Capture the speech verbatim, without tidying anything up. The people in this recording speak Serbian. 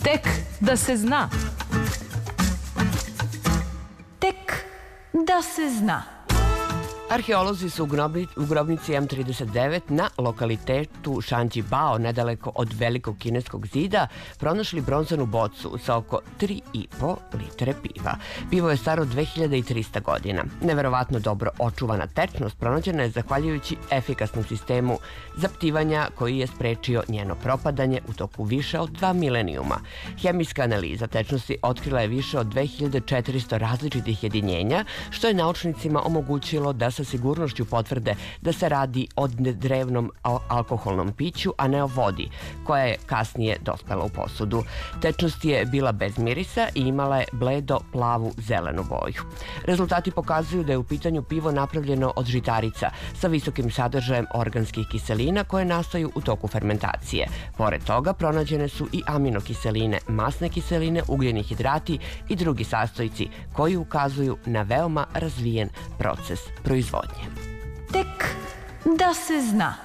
Tek da se zna. Tek da se zna. Arheolozi su u grobnici M trideset devet na lokalitetu Šanđi Bao, nedaleko od Velikog kineskog zida, pronašli bronzanu bocu sa oko tri i po litre piva. Pivo je staro dve hiljade trista godina. Neverovatno dobro očuvana tečnost pronađena je zahvaljujući efikasnom sistemu zaptivanja koji je sprečio njeno propadanje u toku više od dva milenijuma. Hemijska analiza tečnosti otkrila je više od dve hiljade četiristo različitih jedinjenja, što je naučnicima omogućilo da sa sigurnošću potvrde da se radi o drevnom alkoholnom piću, a ne o vodi, koja je kasnije dospela u posudu. Tečnost je bila bez mirisa i imala je bledo plavu zelenu boju. Rezultati pokazuju da je u pitanju pivo napravljeno od žitarica sa visokim sadržajem organskih kiselina koje nastaju u toku fermentacije. Pored toga, pronađene su i aminokiseline, masne kiseline, ugljeni hidrati i drugi sastojci koji ukazuju na veoma razvijen proces proizvodnje. Tek da se zna.